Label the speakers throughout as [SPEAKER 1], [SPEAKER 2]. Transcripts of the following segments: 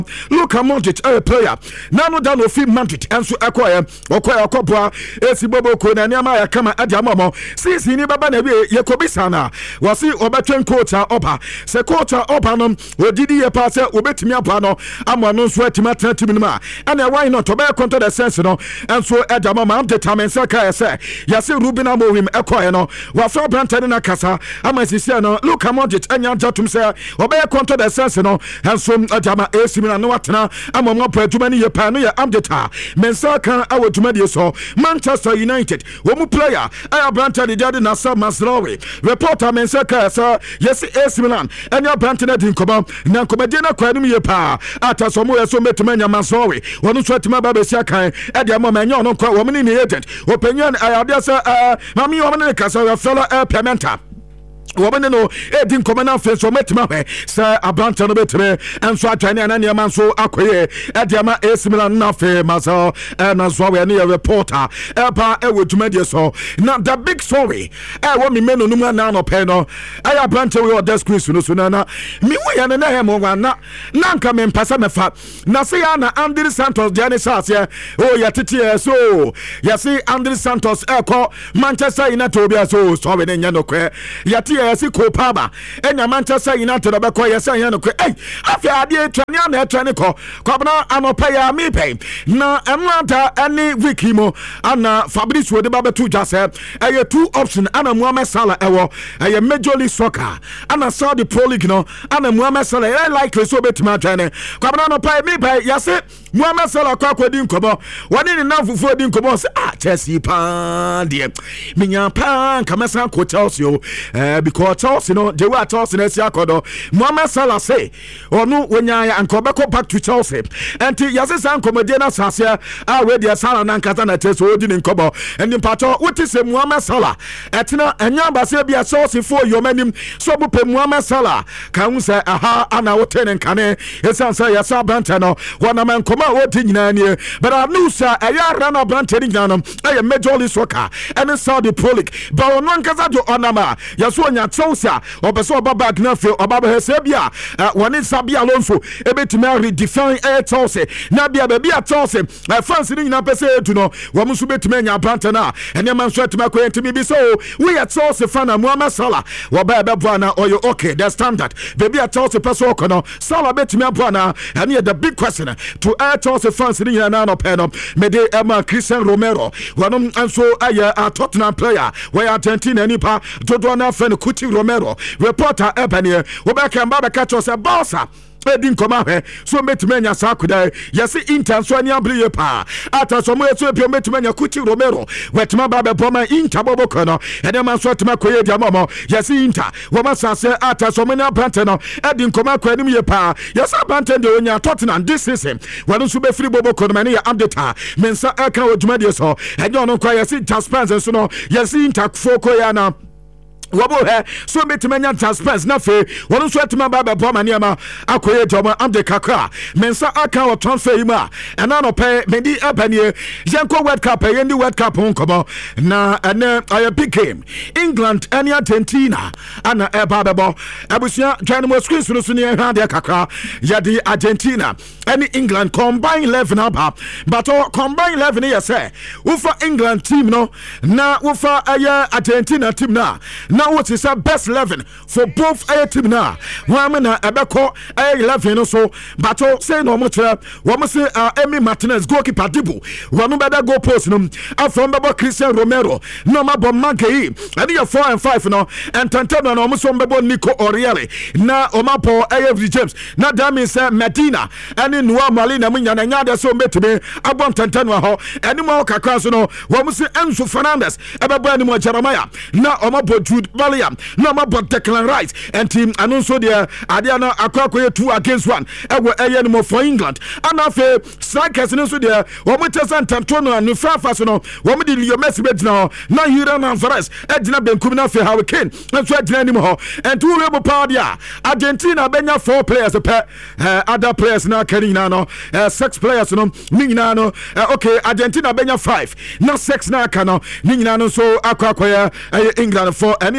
[SPEAKER 1] Luka Modric a player nano da no fi Madrid enso ekoye okoboa esi bobo ko na niama ya kama adiamomo sisi ni baba na we yekobisa na wasi obetwen coach oba se coach oba no odidi ye pa se obetimi aba no ama no so atima tantimi no ana why not oba control the sense no enso adiamomo am determine se ka ese yase Ruben Amorim ekoye no waso brantani na kasa ama sisi no Luka Modric anya jatum se oba control the sense no enso adiama esi na no watena ama mo pa adwuma ni ye pa no ye amdeta mensa kan awodwuma die so Manchester United wo mu player aya brantani de na sa Masraoui reporter mensa ka sa yes AC Milan anya brantani de nkoba na nkoba na kwa nim ye pa ata so mo ye so metumanya Masraoui wonu so atima ba be sia kan e de mo manya no kwa wo ni agent opinion aya sa mami wo ne kasa fellow Pimenta woman no edin komana fe so metima hwe sa abranta no betime enso atwane anania manso akoye ediama AC Milan na fe maso na so we ne reporter epa ewoduma die so na the big story wo me menu numa na no pe no aya abranta we order screen so na me wo ya na he mo na nka me mpasa mefa na se ya na Andre Santos Gianni Sase oh ya tete so ya se Andre Santos eko Manchester United obia so we ne nya no kwe ya yesi Kopaba enya Manchester United obekọ yesi anya no kwe afia ade etwane na etwane ko kwabna anopa ya mi pe na enwata any week mo ana Fabrizio de babetu jase two option ana Mohamed Salah ewo Major League Soccer ana Saudi Pro League no ana Mohamed Salah likely so betima atwane kwabna anopa mi pe yesi Mohamed Salah kwakwadi nkobo wani ni nafufu di nkobo se Chelsea pa de minya pa kamasa ko Chelsea because Chelsea no they were Chelsea na sia kodo Mohamed Salah say onu wenya ankobeko back to Chelsea enti yase san komede na sase we dia Salah na nkata na Chelsea odi ni nkobo endi pato wuti se Mohamed Salah etina enya base bia Chelsea for yomanim so bu pe Mohamed Salah kan say aha ana woten nkane esan say yasa banta no wana man koma woti nyina nie but I knew sir aya rana banta ni nyana no Major League Soccer and Saudi Pro League but onu nkasa do onama yaso nya Chelsea obeso obaba na fe obaba hesebia woni Sabi Alonso ebetumi redefine Chelsea na bia bia Chelsea fans ni nyina pese etu no wo musu betumi anya branta na ene man so etuma ko entimi bi so we at Chelsea fan na Mohamed Salah wo ba bebo na oyo okay the standard baby at Chelsea person ko no Salah betumi abo na ene the big question to Chelsea fans ni nyina na no pe no me de Christian Romero wonom anso aye a Tottenham player we Argentina nipa dodo na friend Kuti Romero reporter Ebony Obeka Mbaba catch us a bossa Edin koma he so metimenya sakuda yesi Inter so ani abriye pa ata so mo so epio metimenya Kuti Romero wetima baba boma Inter bobo kono ene man so tima koye dia momo yesi Inter wo masase ata so mo na brante no edin koma kwa anim ye pa yesi brante de onya Tottenham this season wanu so be free bobo kono mane ya update mensa aka odwuma de so enye ono kwa yesi Jaspers so no yesi Inter foko ya na wabo he so metimanya transparency na fe wonu so atima baba boma niama akoye jomo amde kakra mensa aka o transfer ima ena no pe medi abanie yenko World Cup yendi World Cup nkomo na ene aye pick England and Argentina ana baba abusia twan mo screens no so ne ha de kakra yadi Argentina any England combine 11 aba but combine 11 yes say ufa England team no na ufa aye Argentina team na now what is our best 11 for both a team now? One na ebeko 11 so but say no much one say Emi Martinez goalkeeper Dibu one better goal post no from Baba Christian Romero no ma bon Magei and you 4 and 5 no and Tantano no so Babo Nico Oriele na Omapo Avery James na that means Medina and in Noa Malina Munya na nyada so metime abon Tantano ho any more kakra so no one say Enzo Fernandez ebebo any more Jeremiah na Omapo Jude Valiam no ma but Declan Rice and team anunso there Adiana Akwakoye 2 against 1 ewe eye no for England and afa strikers no so there wo mutesa Antonio and Frafa so no wo me di Leo Messi bedina na Julian Alvarez edina benkum na fa Hurricane and so edina nim ho and two rebel power there Argentina benya 4 players per other players na carina no 6 players no nyina no okay Argentina benya 5 na 6 na ka no nyina no so Akwakoye England for any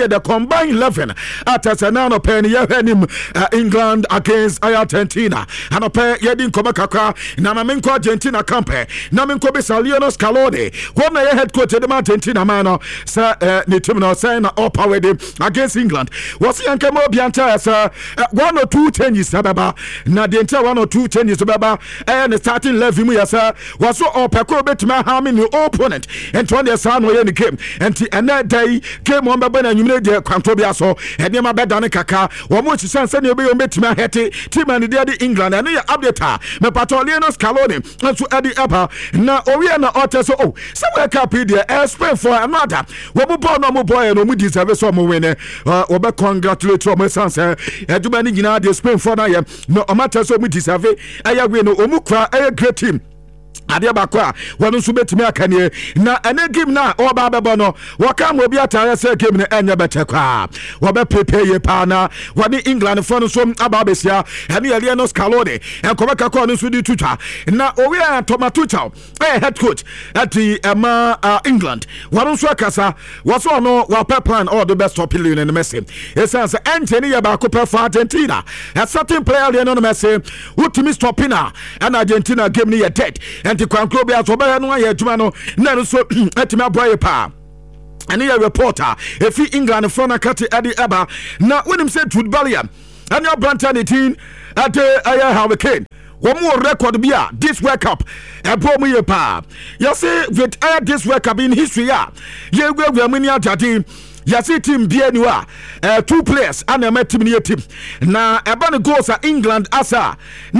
[SPEAKER 1] near the combined 11 at Sanano Penny Yahenim England against Argentina. And a pair Yedin Komakaka, Namaminko Argentina Campe, Naminko Lionel Scaloni, one head coach at the Argentina Mano, Sir Nitumino Sana Opawedi against England. Was Yankamo Bianta, sir, 1 or 2 changes, Sababa, Nadinta 1 or 2 changes, Sababa, and the starting levy, sir, was so Opako Betma harming your opponent, and 20 son when he came, and that day came on Babana, and you made the Quantobiaso, and Yama Bedana Kaka, one more chance, and you'll be a bit my head, Tim and the England, and the update, Mepatoliano Scaloni, and to Eddie Upper, now Oriana Otter, so, oh, somewhere Capidia, Spring for another. We're born no boy, and we deserve some winner, or congratulate my sons, and do many in Spring for now, no matter so we deserve it. I win Omukra, a great team. Adiabakwa wanu subetimi akanie na ene game na obaba no waka mo bi atare se game ne enya betekwa wobe prepare pa na wani England for no so ababesia ene yele no Scaloni enkobeka ko no so di tuta na owi Tomatucha head coach at the England wanu so akasa waso no wa plan all the best top in the Messi esanse enteni ya ba ko for Argentina a certain player there no Messi utimi stopina and Argentina game ne dead and the Kwankobia so ba no ya adwuma no na no so atimi aboye pa. And here reporter if England for na kati adi eba na when him say Jude Bellingham and your Branton team at Hurricane one more record bia this World Cup e bomu ye pa you see with this World Cup in history ya ye gwe many atati yasi team bia ni wa 2 players and a team ni team na eba ne goals are England asa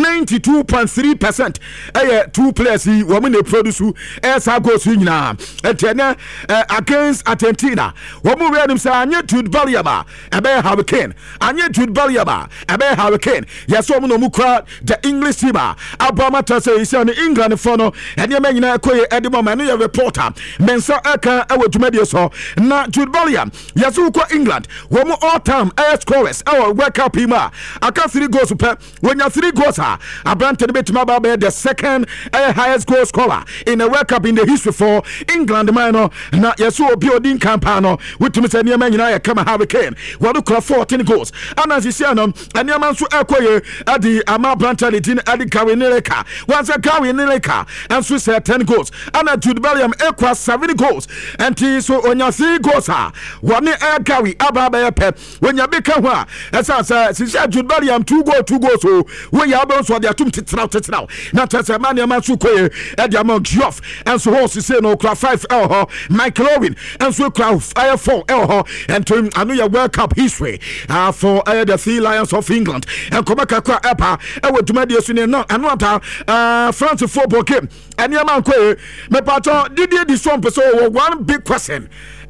[SPEAKER 1] 92.3% 2 players wo me ne produce esa goals nyina etene against Argentina wo mu ready say anye Jude Bellingham ebe Hurricane anye Jude Bellingham ebe Hurricane yaso mu no mu kra the English team abama to say is on England for no ene ma nyina ekoye edimo ma no reporter mensa aka awedumade so na Jude Bellingham yaso ko England wo mu all time scorers World Cup hima aka 3 goals per when you 3 goals Abrante betima ba the second highest goal scorer in a World Cup in the history for England man na yaso obi odin campaign with me say nyama nyina ya kama Hurricane wo do 14 goals and as you see no nyama so ekoye adi ama Abrante din adi Kawineleka once a Kawineleka and so say 10 goals and Jude Bellingham equals 7 goals and so onya 3 goals one Kawi ababa pep when you become wa as say Jude Bellingham 2 goals so when you have so they are now not as a man so koye edi among Geoff and so horse say no cra 5 Michael Owen and so cra 4 and to anu your World Cup history for the 3 Lions of England and come back epa e wodumade so ne no anu ata France football game and your man koye me pato did the swamp so one big question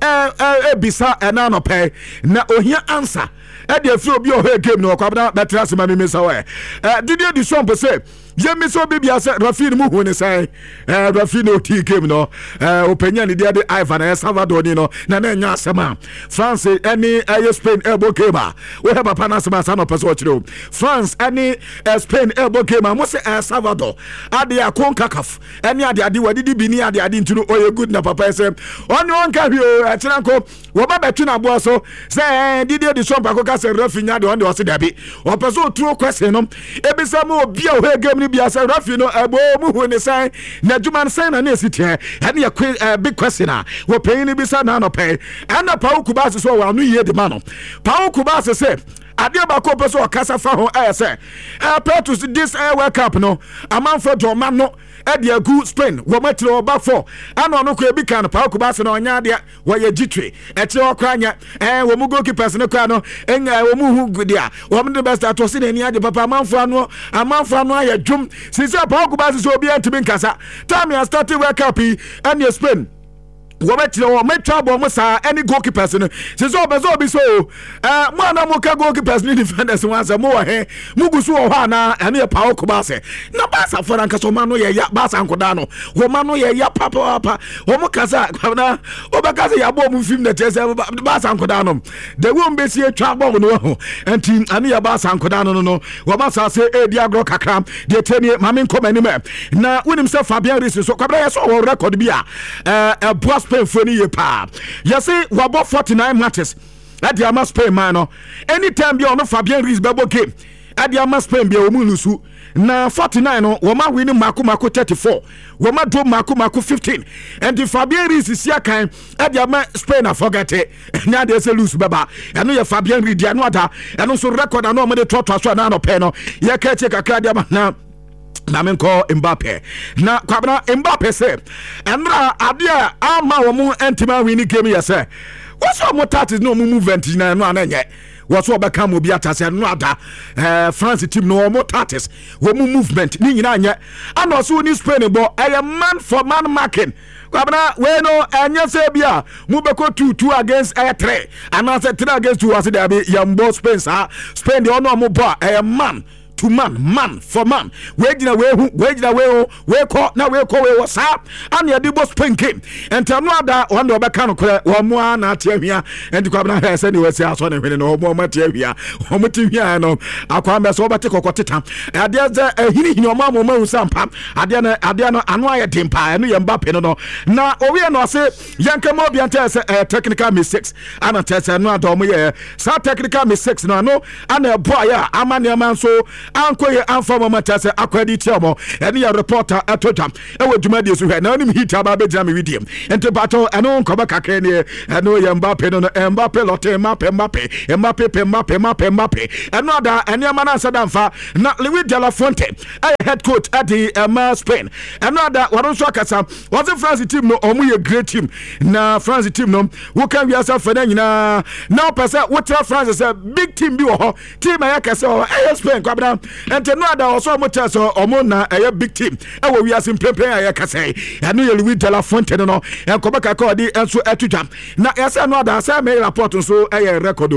[SPEAKER 1] bisa enano pay na ohia answer e dey free obi o game no kwabna betra se mami mesa we did the swamp say Jemi so bibia say Rafi mu hu ne say Rafi no ti game no openya ne de Ivan El Salvador ni no na nya asema France any Spain elbow game we have a panasema san person ochiro France any Spain elbow game mo say El Salvador ade akon kakaf any ade wadidi bi ni ade ntunu oye good na papa say onye on ka hio achiranko wo ba betu na bo so say did the swamp akoka say Rafi nya de on de dabi o person true question no ebisa mo obi a we game bia say Rafi no ebo mu hu ne say na djuma say na na sitie ene ye big question wo pay ni bisa na no pay ana pa ukubase so wa no ye de ma no pa ukubase say ade ba ko peso kasa fa ho say to this World Cup no amanfo do ma no ade agu Spain wo matire oba for ana no ko ebi kan pa ukubase na onya ade wo ye gitwe etire okranya wo mu goalkeepers no kwa no enga wo mu hu gudia wo mu the best at was ni ade papa amanfo anu aye dwum since pa ukubase so obi antimi nkasa time ya start World Cup and Spain wo musa any goalkeepers no so bezo bi so mo na mo ka goalkeepers ni defenders wan say mo he mugusu wo ha na ene pa okubase na basa for anka so mano ye ya basa nkoda no wo mano ye ya papa wo mo kasa na wo ba kasa ya bo mu film na chese basa nkoda no the won be sie twa bo no ho enti ane ya basa nkoda no wo basa say di agro kakra de teni mame nkomani me na wonim say Fabian Ruiz so kwabra ye so wo record bi a boss Feni ye pa. You see, we bought 49 matches. ade ama Spain man no anytime bi ono Fabian Ruiz bebo game ade ama Spain bi o mu lusu na 49 no woma win mako 34 woma do mako 15 and the Fabian Ruiz sia kan ade ama Spain na forget na ade se lose baba eno ye Fabian Ruiz dia no ada eno so record na o me de toto so na no pe no ye ka che kakra ade ama na menko Mbappe na kwabna Mbappe se enra ade ama wo mu entima win game ye se what's your motat is no movement na no ananye what's what become obi atase no ada France team no motatis wo movement ni nyina anye and also ni Spain bo a man for man marking kwabna we no anya se bia mu beko 2-2 against 3 and I said 3 against 2 as there be yambo Spain Spain the ono mo bo a man to man for man we gina we call na we call we what's up and ya dibo Spain game and tell no other one do beka no kore wo mo na tiahia and kwabna he say we say aso na hwene no mo tiahia o mo tiahia no akwa mbe so bete kokoteta ade ze hini o mo usampa ade no anu aye dimpa eno ye Mbappe no na owie no say yanka mo bianta say technical mistakes ana tese no adom ye sa technical mistakes no ana boy ya amane man so ankoye anfama matase akwadi tiamo ene ya reporter atodam ewe dwumade so hwe na onim hita ba bejam widiam ente bato eno nkoba kakre ne eno ye Mbappe no Mbappe lote Mbappe eno da ene amana sadamfa na Luis de la Fuente head coach at the Spain eno da waron so akasa was the France team no omu ye great team na France team no wo kan wi asa fa na nyina now person what France say big team bi wo ho team ayakase o Spain kwabna ente no ada oso mocha so omo na big team we wi asim pempen ayakase eno ye Luis de la Fuente no enkoba ka di enso atudam na yase no ada say me report so record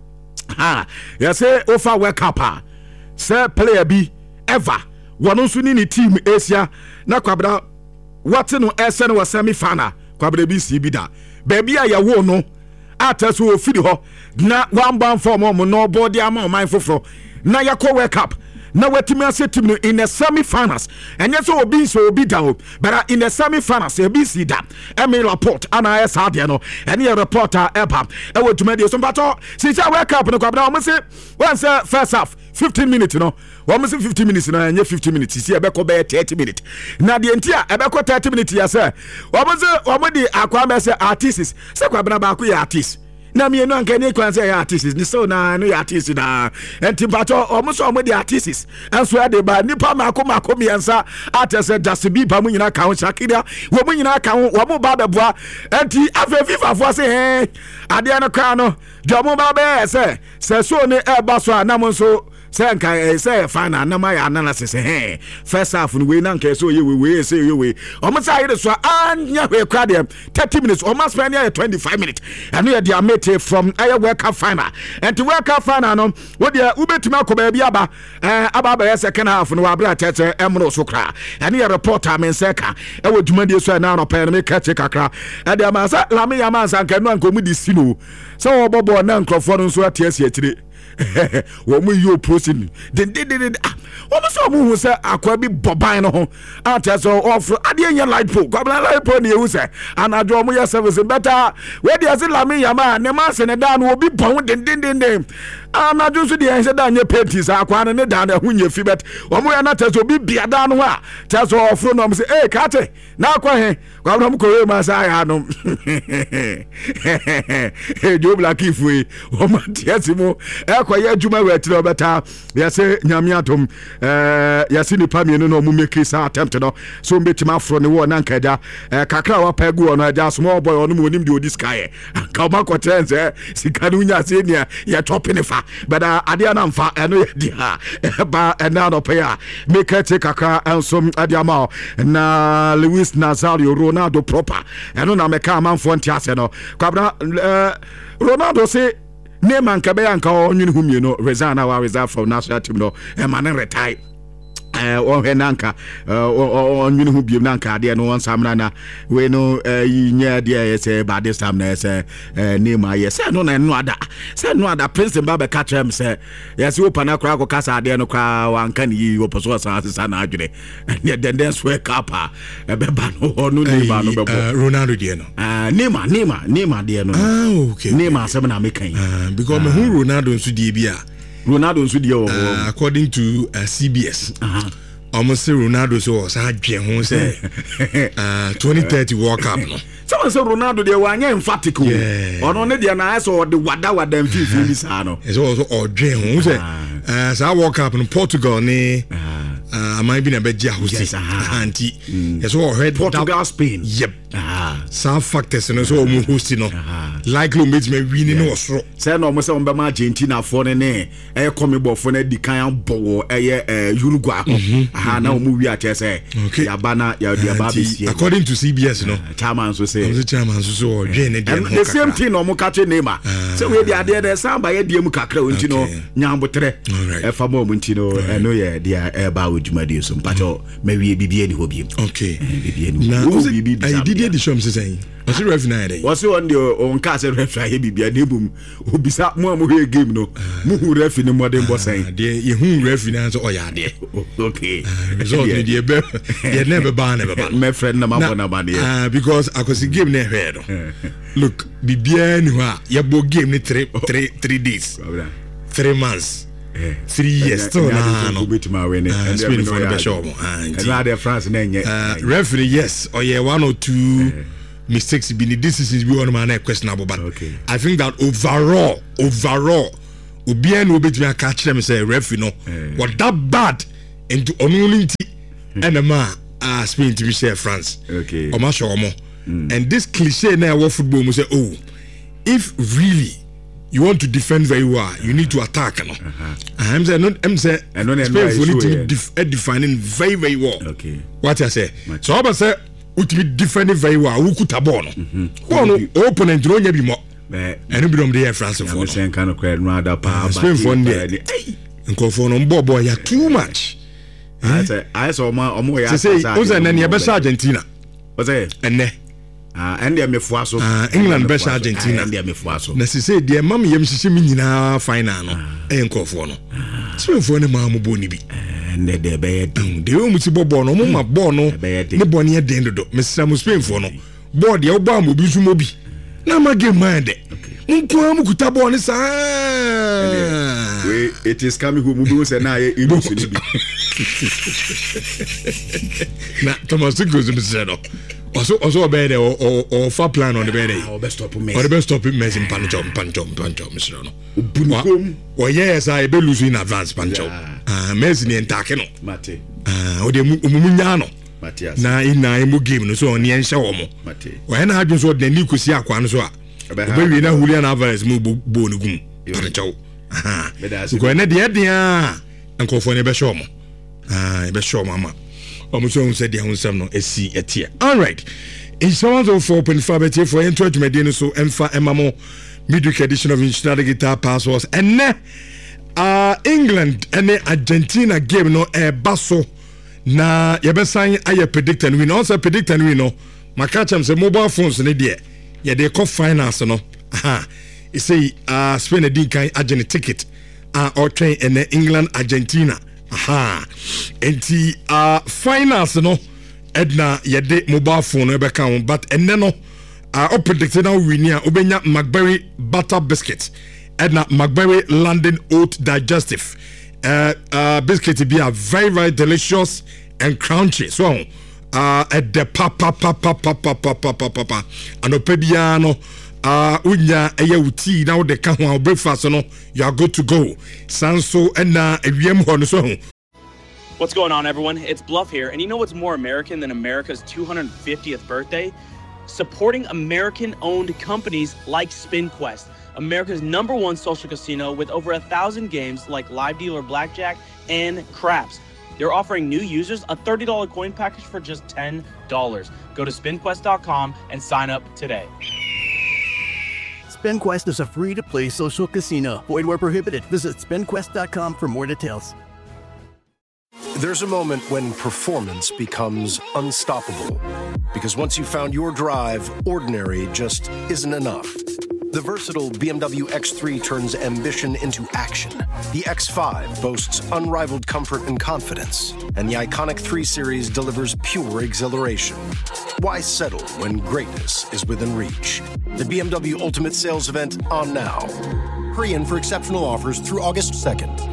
[SPEAKER 1] yase ofa World Cup say player bi ever wono so ni team Asia na kwabra what no ese no semi final kwabra bi si bi da baby a yawo no ataso ofidi ho na one band form mo no body ama man foforo na yakọ World Cup na wetimi ase team no in the semi-finals and yes obi down but in the semi-finals e si da emi report ana ya sadia no ene reporter eba e wetumade so mpato si cha World Cup no kwabna o say once first half 15 minutes no we say 15 minutes na enye 15 minutes si ebeko be 30 minutes na de ntia ebeko 30 minutes ya say we say we di akwa be say artists say kwabna ba ko ya artist na me no anka ne kwan say ya artists ni so na no ya artist na enti pato omuso omudi artists enso ya de ba nipa mako miensa atese just be ba mu nyina ka ho Shakira wo mu nyina ka ho wo mu ba be boa enti afa FIFA fo say ade no ka no jomo ba be say so ne e ba so na mo so say nka say fana na my analysis first half we na nka so we say we omusa here so anya we kwa dem 30 minutes o must spend 25 minutes and we dey mate from World Cup final and to World Cup final no we dey ubetuma akoba bi aba ba second half no abra tete emro so kra and your reporter men seka e we dwumade so na no pen me catch kakra and the man say lame yaman san kan no anko mu di sino so obobo na nkrofo no so atiasi atire wo mu yo prosin den wo mo so mu hu se akwa bi boban no ho ata so offer ade anya light pole kwabla light pole ne hu se anajo mo ya service better we dey say lame yama ne man se ne da no obi bon den anajo so dey say da anya penties akwa ne da na hu nya fi bet wo mo ya na ta so obi bia da no a ta so offer no mo say kate na akwa he kwabla mo ko ma sa ya no jo black ifwe o ma tiasimo kwaye adwuma wetire obeta yase nyame atom yase ni pamienu no mu make sa attempt no so mbetima afro ne wo na nkada kakra wa pagu no aja small boy onu mu onim de odi sky ka ma kwotrenze sika no nya se nia ya top ne fa but ade na mfa eno ya dia ba na no pe ya make take kakra ensom ade ama na Luis Nazario Ronaldo proper eno na meka amanfo ntiase no kwabra Ronaldo say Neman Kabe anka onwini humie no resign our reserve from national team no man retire nanka onwene ho biem nanka de no onsamra na we no nya de say by this time na say Neymar yes no na no ada Prince Mbappe catch him say yes open na kra ko kasa de no kra wanka ni yi oposo sa na adwene then swear kapa beba no Neymar no bebo
[SPEAKER 2] Ronaldo de no
[SPEAKER 1] Neymar de no
[SPEAKER 2] okay
[SPEAKER 1] Neymar say na make kan
[SPEAKER 2] because me who Ronaldo nso de bia
[SPEAKER 1] Ronaldo nso de
[SPEAKER 2] according to CBS almost say Ronaldo so sa adwen ho say 2030 World Cup no
[SPEAKER 1] someone say Ronaldo de wanya emphatic ono ne de na so de wada mfifi bi sa no
[SPEAKER 2] so odwen ho say sa World Cup no Portugal ni might be na be dia host anti so heard
[SPEAKER 1] Portugal Spain
[SPEAKER 2] yep some factors no so mu host no likely meet me winning no so
[SPEAKER 1] say no mo say on be ma Argentina for ne come bo for na di kan bo Uruguay na mu wi a che say ya bana ya dia ba be
[SPEAKER 2] according to CBS no
[SPEAKER 1] chairman so say
[SPEAKER 2] the chairman so odwen ne dia
[SPEAKER 1] the same thing no mo catch Neymar say we dey ade dey samba ye dia mu kakra onti no nyambotre fa mo onti no no ye dia ba odwumade so mpacho mawie bibie ni hobie
[SPEAKER 2] okay
[SPEAKER 1] bibie ni
[SPEAKER 2] na I did the show say was it ref na dey
[SPEAKER 1] was on the on cast ref here bibia na bum obisa mo he game no mu ref ni modern boss say
[SPEAKER 2] dey ye hu ref na so oya dey
[SPEAKER 1] okay
[SPEAKER 2] so dey be dey never ban
[SPEAKER 1] my friend na mabo na ban dey
[SPEAKER 2] because akosi game na head look bibia ni ho ye bo game ni 3 days 3 months 3 years still no
[SPEAKER 1] bit ma we
[SPEAKER 2] Spain for the show
[SPEAKER 1] and France na nye
[SPEAKER 2] referee yes or yeah 1 or 2 mistakes be the decisions be one man questionable but I think that overall obian will be to catch them say referee no what that bad into onunti and ma Spain to be say France o ma show mo and this cliche na what football mo say oh if really you want to defend very well, you need to attack. No, I'm saying, Spain for need to defining very, very well.
[SPEAKER 1] Okay,
[SPEAKER 2] what I say. So I say, we to be defending very well. Who could abono? Who opponent don't be more. And we don't be France for.
[SPEAKER 1] I'm saying kind of quite rather power.
[SPEAKER 2] Spain for there. And call for no boy, you too much.
[SPEAKER 1] I saw my.
[SPEAKER 2] Say, who's an any best Argentina?
[SPEAKER 1] What's it? And they me fuaso
[SPEAKER 2] England best Argentina
[SPEAKER 1] and they me fuaso
[SPEAKER 2] na say dey mam yem hihye me nyina final no enkofo no Spainfo ne ma mo boni bi
[SPEAKER 1] and they be
[SPEAKER 2] dey o muti bobo no mo ma bo no ne boni e den dodo me sam Spainfo no board ye obo am bi sumo bi na ma game man de nko am kuta bo ne sa
[SPEAKER 1] it is coming who mu say na ye ilu so ni bi
[SPEAKER 2] na Thomas goes to say no also be there or far plan on the bed
[SPEAKER 1] or best stop me
[SPEAKER 2] or the best stop me in pancho Mr. No oh yes I be lose in advance pancho Messi ni entake no
[SPEAKER 1] mate
[SPEAKER 2] o de mumunya no
[SPEAKER 1] Matias
[SPEAKER 2] na ina mu game no so oni enhye wo mo
[SPEAKER 1] mate
[SPEAKER 2] o he na adwo so de ni kosi akwa no so a be wi na Julian Alvarez mu bo no gum pancho ko ne de dia enkofo ne be show mo be show mama Omuso said the Hunsam no SC etia. All right. In someone's 4.5 for entry to Medina so Emfa Emamo midweek edition of International Guitar Passwords and England and Argentina game no basso na yebesan aye predict and win also predict and win no makacham say mobile phones ne de ye dey call finance no e say Spain din kan agent ticket or train in England Argentina enti finance no edna yede mobile phone no be kan but enne no o predicted now win ya obenya McBerry butter biscuit edna McBerry London oat digestive biscuit be a very very delicious and crunchy so at the papa and opediano unya eye uti now the kan ho breakfast no you are good to go sanso and ewiem ho no so.
[SPEAKER 3] What's going on, everyone? It's Bluff here, and you know what's more American than America's 250th birthday? Supporting American-owned companies like SpinQuest, America's #1 social casino with over 1,000 games like Live Dealer Blackjack and Craps. They're offering new users a $30 coin package for just $10. Go to SpinQuest.com and sign up today.
[SPEAKER 4] SpinQuest is a free-to-play social casino. Void where prohibited. Visit SpinQuest.com for more details.
[SPEAKER 5] There's a moment when performance becomes unstoppable. Because once you've found your drive, ordinary just isn't enough. The versatile BMW X3 turns ambition into action. The X5 boasts unrivaled comfort and confidence. And the iconic 3 Series delivers pure exhilaration. Why settle when greatness is within reach? The BMW Ultimate Sales Event on now. Hurry in for exceptional offers through August 2nd.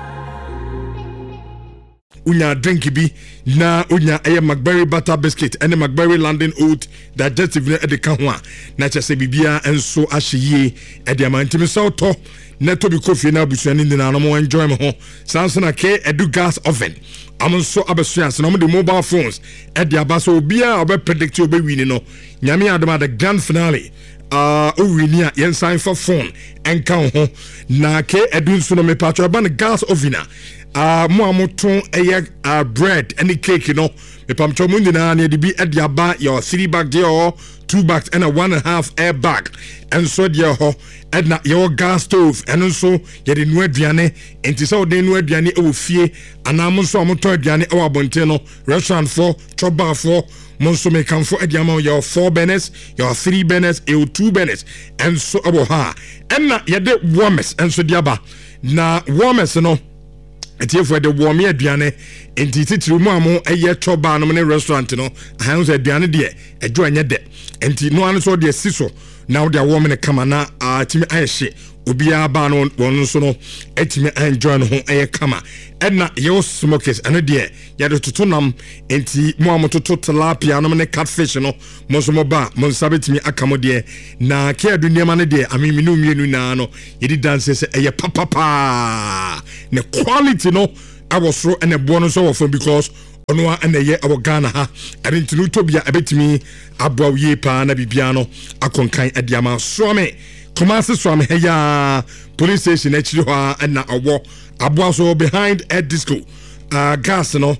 [SPEAKER 2] Unya drink bi na unya McBerry butter biscuit and McBerry London oat digestive na de ka ho a na chese bibia enso ahye e de amantimi sauto na to bi coffee na busuani ndina no mo enjoy me ho sansana ke edu gas oven amonso abesuas na mo de mobile phones e de abaso obia obe predict obe wini no nyame adama the grand finale owini a yen sign for phone enka ho na ke edu nso no me patro ba gas oven mo amoton bread any cake you know me pamcho mu nyina na de bi e de aba your 3 bag there or 2 bags and a 1.5 air bag and so there ho edna your gas stove and so ye de nu aduane enti so de nu aduane e wo fie anam so amoton aduane e wo abonte no restaurant for choba for monso me kan for ediama your 4 burners your 3 burners your 2 burners and so abo ha enna ye de warmers and so diaba na warmers no eti for the warm aduane enti titiri mu amo eye choba no ne restaurant no han so aduane de ejo anye de enti no an so de siso now they warm ne kama na timi ayehye obia ba no won so no etimi enjoy no ho eye kama enna yo smokers eno de ya de tutunam enti mu amo toto tilapia no ne catfish no mo so mo ba mo sabetimi akamo de na ke adunia ne de amimi no mienu na no yedi dance se eye papa ne quality no awosro ene bo no so wofo because ono a na ye awogana ha abinti no tobia abetimi abwa ye pa na bibia no akonkan adiama so me Kumasi swam heya police station actually na owo abwa so behind Ed Disco gas no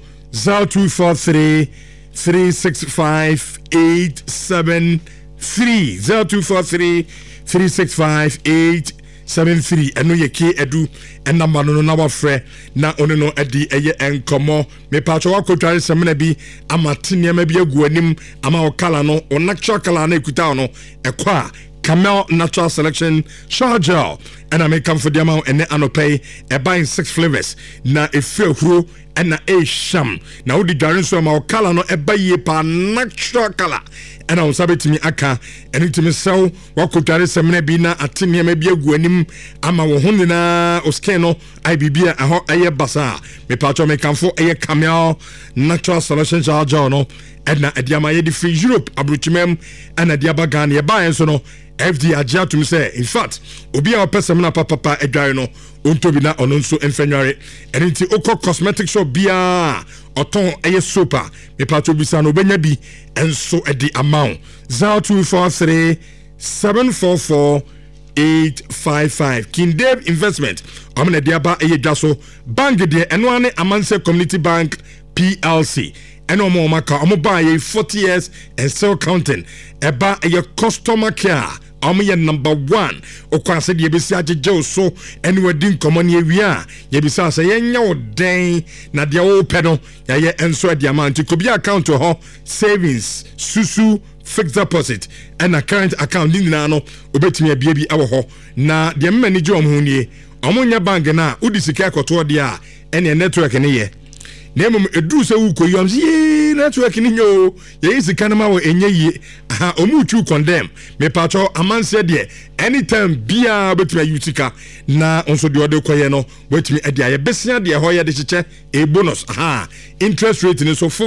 [SPEAKER 2] 0243 365 873 0243 365 873 eno ye ke edu enna manu na wafre na ono no edi eye enkomo me pacho wakotware semna bi amatene ma bi agu anim ama okala no onakcho kala na ekuta no ekwa Camel Natural Selection Shower Gel and I make come for the amount and anopay buying 6 flavors na efe huro and na sham na odi dware so ma okala no ebaye pa natural color and I was to me aka and it me sell wakotare semna bi na atene ma bi agu anim ama wo ho na oskeno ibibia aho aye basa me pacho me come for aye Camel Natural Selection Shower Gel no and na adiama ye di free Europe abruchimem and adiaba Ghana ye buy so no FD Ajia to me say, in fact, Obi a person na papa edware no ontobi na ono nso enfenware enti oko cosmetic shop bia oton eye sopa me pato bisa no benya bi enso edi amount 0243 744 855 King Dave Investment amene dia ba eye dwaso bank de eno ane Amanse Community Bank PLC eno mo maka omo ba ye 40 years and still counting eba eye customer care ye number 1 okwase de yebisi ajeje so ene wadi nkomo ne awia yebisa se yenya oden na de wo pedo ya ye enso de amount ko bi account ho savings susu fixed deposit and a current account ni na no obetimi abia bi awo ho na de mmani je omho nie omonya bank na udi sika akoto de a ene network ne ye Name edu se wu koyi amsi network ni nyo ye sika na ma wo enye yi aha omuchu condemn me pacho amanse de anytime bia betumi ayutika na onso de ode koye no betumi ade aye besia de ho ye de cheche e bonus aha interest rate ni so fo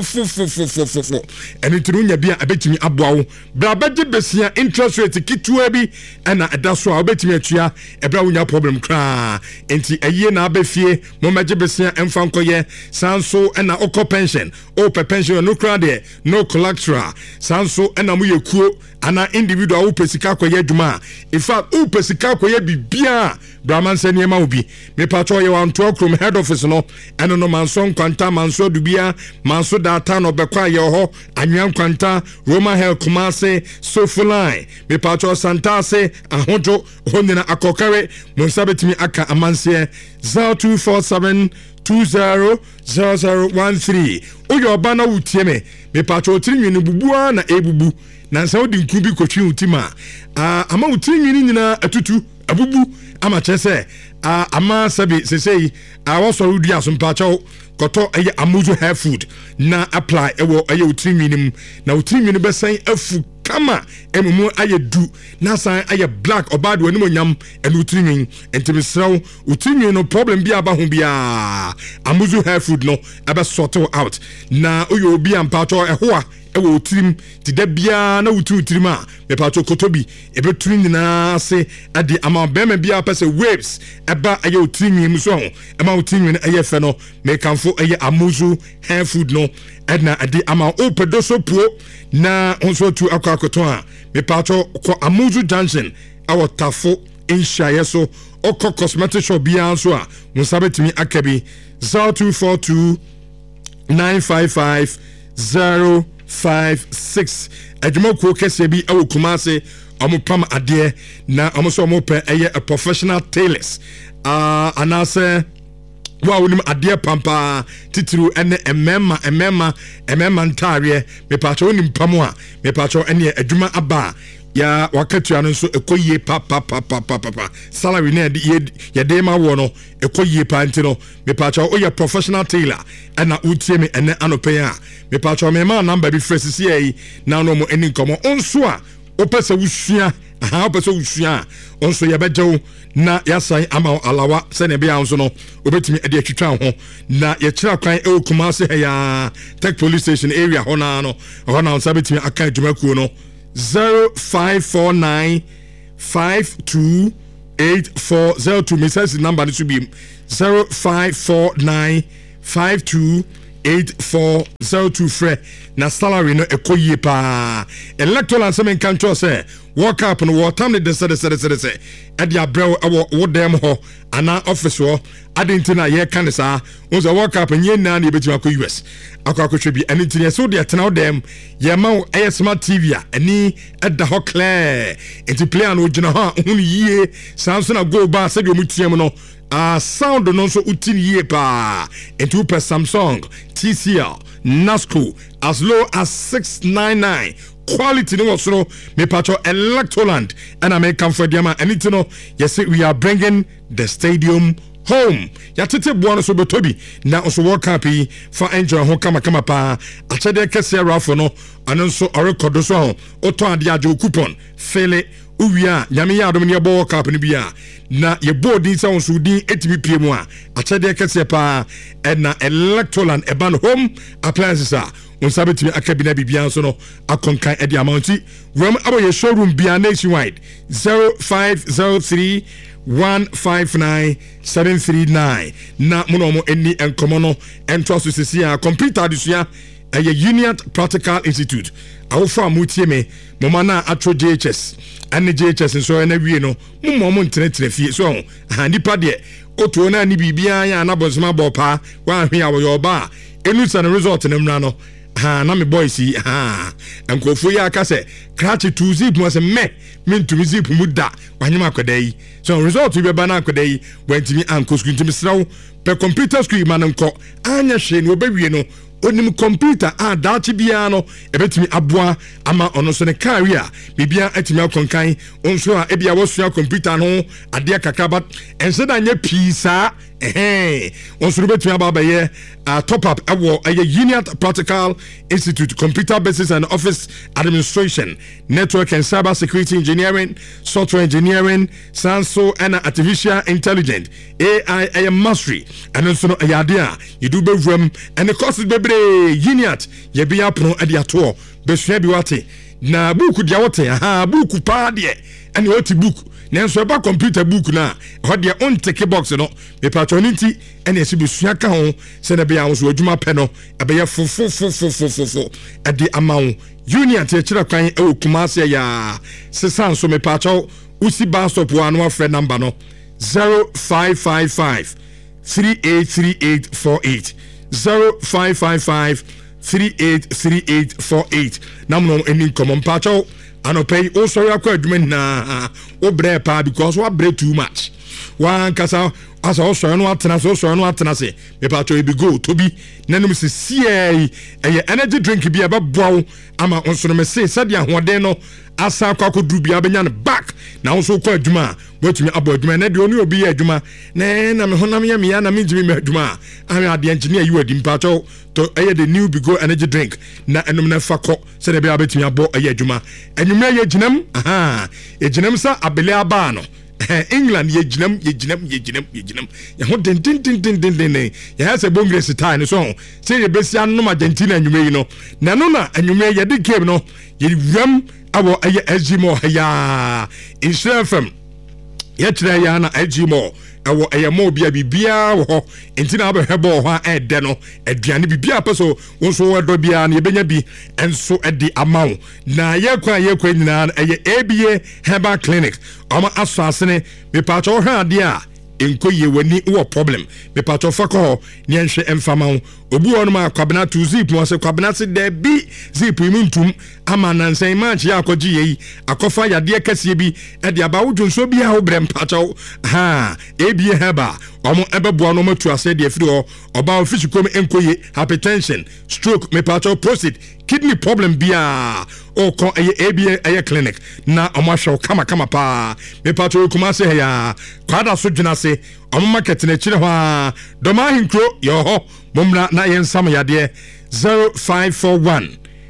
[SPEAKER 2] eni tirunya bia abetumi aboawo bra beje besia interest rate kitua bi na eda so a betumi atua ebra wonya problem kra enti aye na abefie mo meje besia emfa nkoye sanso na oko pension o pe pension no kra de no collateral sanso na mo yekuo ana individual wo pesika koye adwuma in fact wo pesika koye bibia Brahman se niema obi me pacho ye wan to krom head office no eno no manso kwanta manso dubia manso data no bekwa ye ho anwan kwanta Roma Health Kumase Sofuline me pacho Santase ahojo honina akokare monsabetimi aka amanse 0247 200013 oyo oba na wutie me patro tirinwi no bubua na ebubu na nsa odi nku bi kotwi utima ama utirinwi ni nyina atutu abubu ama chese ama sabi sesei awoso rudi asmpacho koto eye amuzu hair food na apply ewo eye utirinwi nim na utirinwi no besan afu kama emumu aye du na san aye black obado ani monyam enu utirinwi entimisraw utirinwi no problem bi aba ho bia amuzu hair food no aba sort out na oyo obi ampacho ehoa ewo utirim ti da bia na utirim a me pacho kotobi ebeturi nyina se ade ama bema bia pese waves eba aye utirim mu so ema utirim aye fe no me kanfo aye amuzu hair food no edna ade ama opedoso puo na onso tu akwakoto a me pacho ko amuzu junction awo tafo inshaye so oko cosmetic shop bia so a musabetimi akabi 0242 955 056 adwumako kese bi awo kumase omopam ade na omoso omope eye a professional tailors anase wa wonim ade pampa titiru ene emema ntare me pacho onim pam a me pacho ene adwuma aba ya wakatu anu so ekoyie pa salary na ye de ma wo no ekoyie pa ntino me pacho o ya professional tailor ana utie me ene anope a me pacho me ma number bi fresh si yi na no mo eni nkomo onso a opese wusua opese wusua onso ya bejew na ya san ama alawa se ne bia onso no obetimi ade atwitwa ho na ye kira kwan e okumase ya tech police station area hona no hona onso betimi aka adwumakuo no 0549 528402 message number this will be 0549 528402 fre na salary no ekoyie pa electoral and semen control say work up no water me de say e dia brew wo dem ho ana office ho adentina ye kan sa won work up nye na na ebetima ko US akwa bi anitin so de tena dem ye ma wo smart TV a ani eda ho clear enti player no gina ha hu yie Samsung na go ba se de omutiam no sound no so utin yie pa enti per Samsung TCL Nasco as low as 699 quality no was no me patcho Electroland and American for diama anything no yes we are bringing the stadium home ya tete buano so betobi na also work happy for enjoy ho kama pa achede kese rafo no anonso record so oto ade ajo coupon fele uwia nyame ya adom ne bo cup ni bia na ye boarding sa onso din etimi pie mu a achede kese pa na Electroland eban home appliances a unsabetimi akabina bibia so no akonkan ede amounti ram aboye showroom bia nationwide 0503 159-739 na munomo eni enkomono ento asosisia computer adusua Union Practical Institute awofa mutie me moma na atro JHS ane JHS so na wie no mumomo ntenetene fie so nipa de otuo na ni bibia ya na bonsema bopa wa hwe awoyo ba enu sa result na mra no na me boys ankofo ya aka se crash to zip mo se me ntumi zip mu da wanyema akoda yi so result be ba na akoda yi wantimi anko screen timi sraw pe computer screen man nko anya hwe no obawie no onim computer dachi bia no ebetimi aboa ama ono so ne career bibia atimi akonkan onso a ebia wosua computer no ade kakaba ense da nya pisa onso betimi ababaye top up awo Union Practical Institute Computer Basics and Office Administration Network and Cyber Security Engineering Software Engineering Sanso and Artificial Intelligence AI Mastery and also ayadea you do be from and the course bebre Uniat ye be apno ade ato besua bi wate na book dia wote book pa de and what book nanso eba computer book na ho de on take box no me patronity and esi besua ka ho se na be ya so adwuma pe no ebe ye fo ade amawo Union te kira kwan e okumase ya sesan so me patro usi bus stop one friend number no 0555 383848 0555 383848 namno eni common patcho anopay o sorry akwa adwuma na o bre pa because what bre too much wan kasa asa osoro no atena so osoro no atena se me pa to ebi go to bi nanum se sie energy drink bi abeboa ama onsoro me se sadia hoden no asa kwa koduru bi abenya no back na won so kwa adwuma wetumi abo adwuma na de oni obi ya adwuma na me honam ya me ya na me jimi me adwuma ami ade engineer you adi mpa to the new Bigo energy drink na enum na fakọ se de bi abetumi abo adwuma enwuma ye ginam ye ginam sa abele aba no England ye ginam ye ho den ye ha se bongresi time no so se ye besia no Argentina enwuma yi no na no na enwuma ye de game no ye wam abo aye SGMO ya Instagram ye tira ya na SGMO awo aye mo bia wo entina abehebo ho a ede no aduane bibia peso wonso wedo bia na yebenya bi enso edi amawo na ye kwa nyina aye ABA Herbal Clinic ama asasene me pacho hwa ade a enkoye wani wo problem me pacho fakọ ne enhwe emfama obu onu ma kwabena tu zip mo se kwabena se da bi zip imuntum ama nansan match ya akọji yi akọfa yade kase bi e de aba wodwonso bi a wo brem pacho ABA Heba omo ebebo no matu ase de afiri ho oba ofisi kom enkoye hypertension stroke me pacho prostate kidney problem bia o ko ABA clinic na omo hwe kama pa me pacho kuma se ya kwada so dwena se omo market na chire ho doma hinkro yo ho momra na yensam yade 0541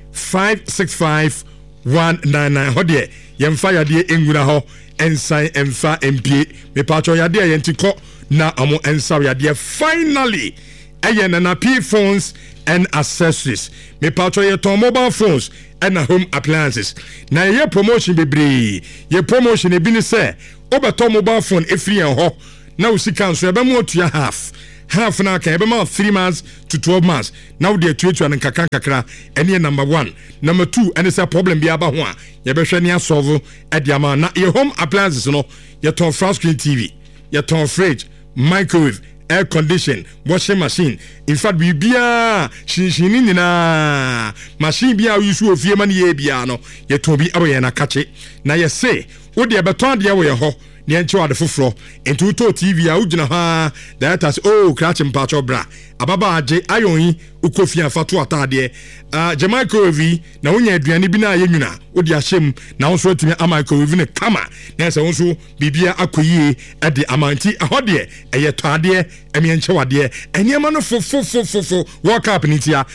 [SPEAKER 2] 565 199 hodie yemfa yade engura ho ensan emfa MP me pacho yade yentiko na omo ensa yade finally na P phones and accessories me pacho ye ton mobile phones and home appliances na ye promotion bebre ye promotion e bi ni se obeto mobile phone efri en ho na usika nso ebe mo otua half na ka ebe ma 3 months to 12 months now dey tuatu an kakra ene number 1 number 2 ene say problem bi aba ho a ye be hwe ne solve e dia ma na ye home appliances no ye ton flat screen TV ye ton fridge microwave air condition washing machine in fact bibia shinshini nina machine bia yusu ofie ma ne ye bia no ye ton bi abo ye na kache na ye say wo de beton de we ho ne enche wade foforo enti to TV a ugina ha that as crash mpacho bra ababa age ayon ukofi afato atade Jamaica ovi na wonya aduane bi na yenwuna wodi ahyem na wonso atumi America ovi ne kama na se wonso bibia akoyie ade amanti ahode eye tade emienche wade enyema no fofo work up nitia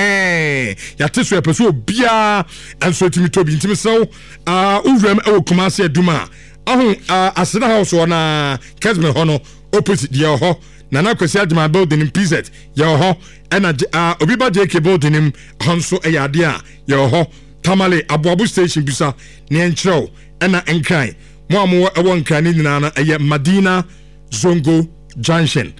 [SPEAKER 2] ya teso epeso bia enso atumi to bi ntimi sew uwram e wokuma se aduma asena house ona Kesme hono opposite ye ho Nana Kwesi Adjuma building in PZ ye ho ena Obiba JK building in Hanso eyade a ye ho Tamale Abuabu station bisa ne enchrew ena enkran mo amo ewo nkran ni na eye Madina Zongo Junction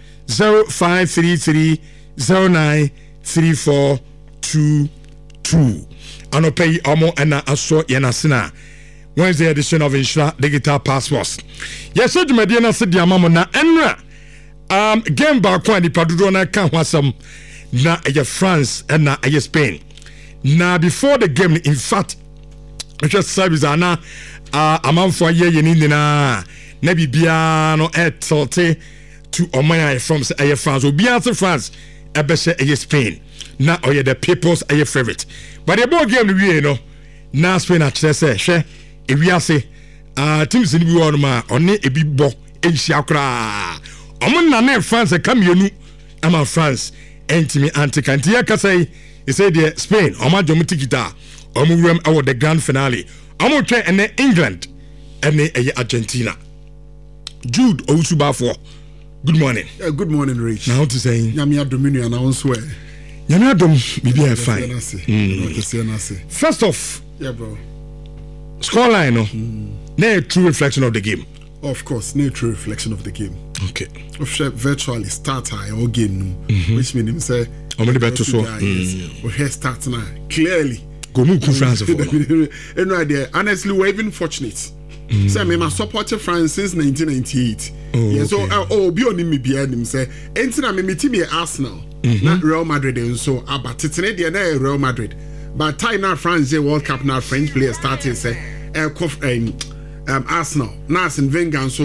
[SPEAKER 2] 0533093422 anopay omo ena aso ye na sena Wednesday edition of Insha Digital Passports. Yes, you may na se dia mamo na enra. Game ba kwa ni padudo na kan hwasam na France and na Spain. Na before the game, in fact, just service ana amanfo ye ni na bibia no etote to omaya from France. Obia to France ebese Spain. Na oye the people's favorite. But the ball game we no na Spain at say ewiase teams ni bi won ma one ebi bo enhia kra omon na France kamienu ama France entimi antikantia kasai e say the Spain omadjom tikita omwuram awo the grand finale omotwe ene England ene Argentina. Jude Owusubafo, good morning.
[SPEAKER 6] Good morning, Rich.
[SPEAKER 2] Now to say
[SPEAKER 6] Nyamia Dominion na wonso
[SPEAKER 2] Nyamia Dom bibi fine. First off,
[SPEAKER 6] yeah bro,
[SPEAKER 2] scoreline no na true reflection of the game.
[SPEAKER 6] Of course, no true reflection of the game.
[SPEAKER 2] Okay.
[SPEAKER 6] Virtually start or game, which means say
[SPEAKER 2] many better so.
[SPEAKER 6] We have start now clearly.
[SPEAKER 2] Go move France for.
[SPEAKER 6] No idea. Honestly, we're even fortunate. So I mean, I supported France since 1998. Yeah, so be on me behind him say, "Entina me team Arsenal, not Real Madrid." And so, but today they are Real Madrid. But time now France the World Cup now French players started say, Arsenal, Arsene Wenger so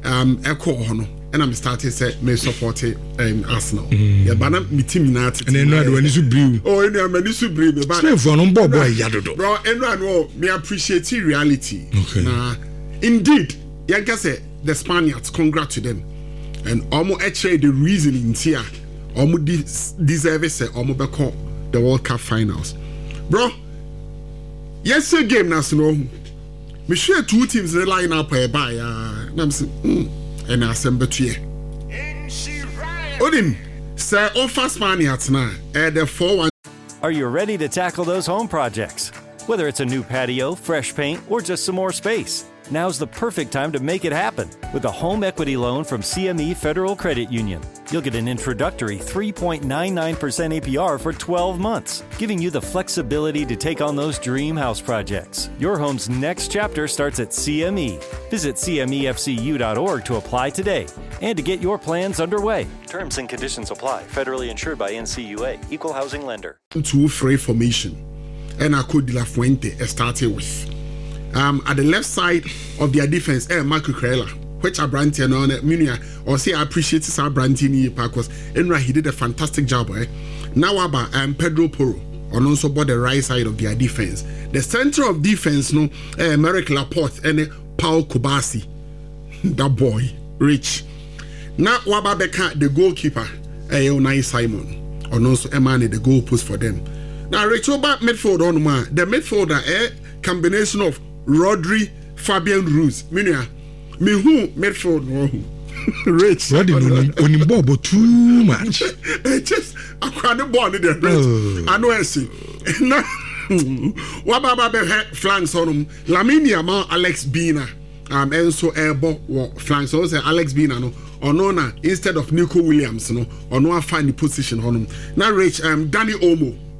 [SPEAKER 6] echo hono and I'm starting say me support Arsenal. Yeah, but my team not.
[SPEAKER 2] And then no when you brew.
[SPEAKER 6] Oh, and I'm you brew me. But
[SPEAKER 2] for no boy yadodo.
[SPEAKER 6] Bro, and I know me appreciate reality.
[SPEAKER 2] Okay.
[SPEAKER 6] Nah, indeed, Yanka say the Spaniards, congrats to them. And almost actually the reason in here, almost deserve say almost become the World Cup finals. Bro, yesterday game national. Me share two teams in the line up by and I'm saying and I send to you. Odim, sir, offer Spaniards now. The 4-1.
[SPEAKER 7] Are you ready to tackle those home projects? Whether it's a new patio, fresh paint, or just some more space, now's the perfect time to make it happen with a home equity loan from CME Federal Credit Union. You'll get an introductory 3.99% APR for 12 months, giving you the flexibility to take on those dream house projects. Your home's next chapter starts at CME. Visit CMEFCU.org to apply today and to get your plans underway. Terms and conditions apply. Federally insured by NCUA. Equal housing lender.
[SPEAKER 6] Two free formation. And I could De La Fuente started with. At the left side of their defense, Marco Corella, which I branded on Munia, or say I appreciate this branding because Enra he did a fantastic job. Now about Pedro Porro on also about the right side of their defense. The center of defense, no, Merrick Laporte and Paul Kubasi, that boy, rich. Now Waba Beka, the goalkeeper, Unai Simon, on also Emani the goal post for them. Now Rachel back midfield on man, the midfielder combination of Rodri, Fabian Ruiz, Munia. Me who midfield rich.
[SPEAKER 2] What do you only bobo too much?
[SPEAKER 6] Just I can't born in the rich. I know I see. Now, what about flanks on him? Laminia ma Alex Bina. And so airbo flanks. So say Alex Bina no. Or no instead of Nico Williams no. Or no find the position on him. Now rich Danny Olmo.